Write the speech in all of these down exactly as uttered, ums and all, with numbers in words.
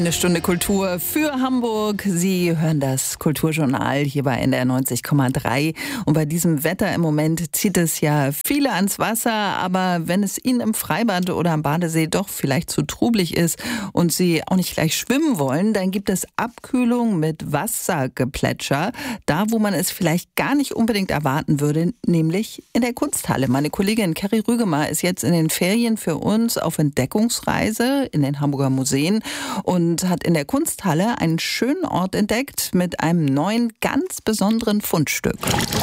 Eine Stunde Kultur für Hamburg. Sie hören das Kulturjournal hier bei N D R neunzig Komma drei. Und bei diesem Wetter im Moment zieht es ja viele ans Wasser. Aber wenn es Ihnen im Freibad oder am Badesee doch vielleicht zu trubelig ist und Sie auch nicht gleich schwimmen wollen, dann gibt es Abkühlung mit Wassergeplätscher. Da, wo man es vielleicht gar nicht unbedingt erwarten würde, nämlich in der Kunsthalle. Meine Kollegin Kerry Rügemar ist jetzt in den Ferien für uns auf Entdeckungsreise in den Hamburger Museen und hat in der Kunsthalle einen schönen Ort entdeckt mit einem neuen, ganz besonderen Fundstück.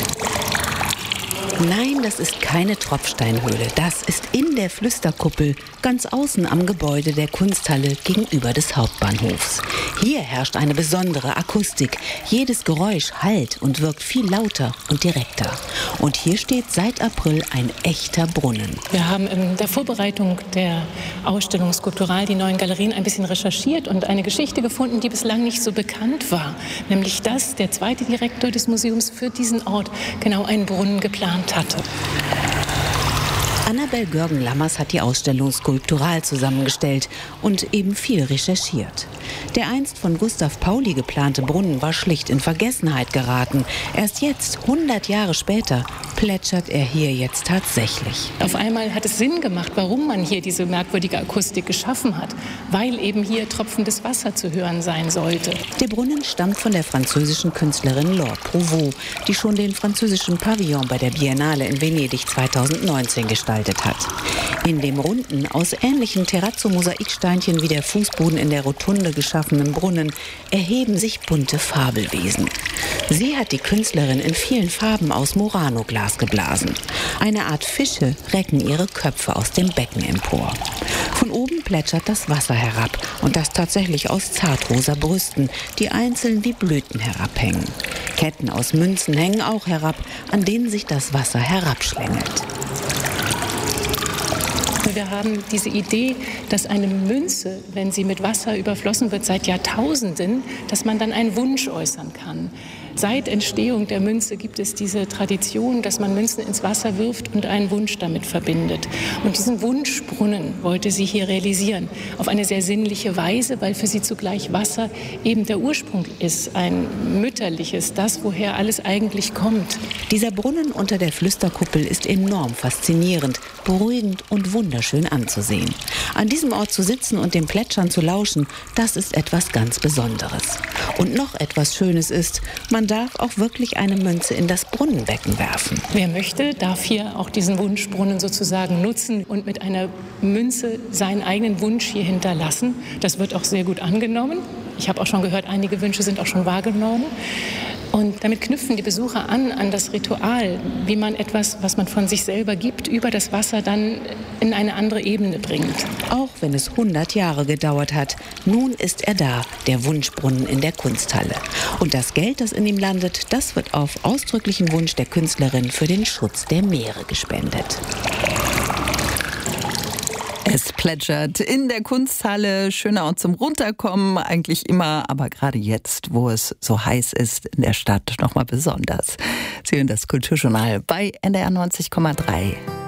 Nein, das ist keine Tropfsteinhöhle. Das ist in der Flüsterkuppel, ganz außen am Gebäude der Kunsthalle gegenüber des Hauptbahnhofs. Hier herrscht eine besondere Akustik. Jedes Geräusch hallt und wirkt viel lauter und direkter. Und hier steht seit April ein echter Brunnen. Wir haben in der Vorbereitung der Ausstellung Skulptural die neuen Galerien ein bisschen recherchiert und eine Geschichte gefunden, die bislang nicht so bekannt war. Nämlich, dass der zweite Direktor des Museums für diesen Ort genau einen Brunnen geplant hatte. Annabel Görgen-Lammers hat die Ausstellung Skulptural zusammengestellt und eben viel recherchiert. Der einst von Gustav Pauli geplante Brunnen war schlicht in Vergessenheit geraten. Erst jetzt, hundert Jahre später, plätschert er hier jetzt tatsächlich. Auf einmal hat es Sinn gemacht, warum man hier diese merkwürdige Akustik geschaffen hat. Weil eben hier tropfendes Wasser zu hören sein sollte. Der Brunnen stammt von der französischen Künstlerin Laure Prouvost, die schon den französischen Pavillon bei der Biennale in Venedig zweitausendneunzehn gestaltet hat. In dem runden, aus ähnlichen Terrazzo-Mosaiksteinchen wie der Fußboden in der Rotunde geschaffenen Brunnen erheben sich bunte Fabelwesen. Sie hat die Künstlerin in vielen Farben aus Murano-Glas geblasen. Eine Art Fische recken ihre Köpfe aus dem Becken empor. Von oben plätschert das Wasser herab und das tatsächlich aus zartrosa Brüsten, die einzeln wie Blüten herabhängen. Ketten aus Münzen hängen auch herab, an denen sich das Wasser herabschlängelt. Wir haben diese Idee, dass eine Münze, wenn sie mit Wasser überflossen wird seit Jahrtausenden, dass man dann einen Wunsch äußern kann. Seit Entstehung der Münze gibt es diese Tradition, dass man Münzen ins Wasser wirft und einen Wunsch damit verbindet. Und diesen Wunschbrunnen wollte sie hier realisieren. Auf eine sehr sinnliche Weise, weil für sie zugleich Wasser eben der Ursprung ist. Ein mütterliches, das, woher alles eigentlich kommt. Dieser Brunnen unter der Flüsterkuppel ist enorm faszinierend, beruhigend und wunderschön anzusehen. An diesem Ort zu sitzen und dem Plätschern zu lauschen, das ist etwas ganz Besonderes. Und noch etwas Schönes ist, man darf auch wirklich eine Münze in das Brunnenbecken werfen. Wer möchte, darf hier auch diesen Wunschbrunnen sozusagen nutzen und mit einer Münze seinen eigenen Wunsch hier hinterlassen. Das wird auch sehr gut angenommen. Ich habe auch schon gehört, einige Wünsche sind auch schon wahrgenommen. Und damit knüpfen die Besucher an, an das Ritual, wie man etwas, was man von sich selber gibt, über das Wasser dann in eine andere Ebene bringt. Auch wenn es hundert Jahre gedauert hat, nun ist er da, der Wunschbrunnen in der Kunsthalle. Und das Geld, das in ihm landet, das wird auf ausdrücklichen Wunsch der Künstlerin für den Schutz der Meere gespendet. Es plätschert in der Kunsthalle, schöner Ort zum Runterkommen, eigentlich immer, aber gerade jetzt, wo es so heiß ist in der Stadt, nochmal besonders. Sie hören das Kulturjournal bei N D R neunzig Komma drei.